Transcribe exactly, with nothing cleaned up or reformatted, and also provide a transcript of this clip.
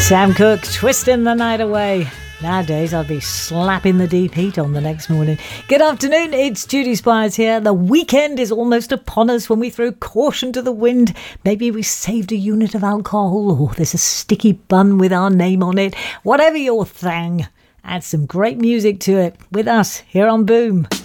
Sam Cooke, twisting the night away. Nowadays, I'll be slapping the deep heat on the next morning. Good afternoon, it's Judy Spires here. The weekend is almost upon us when we throw caution to the wind. Maybe we saved a unit of alcohol, or there's a sticky bun with our name on it. Whatever your thing, add some great music to it with us here on Boom.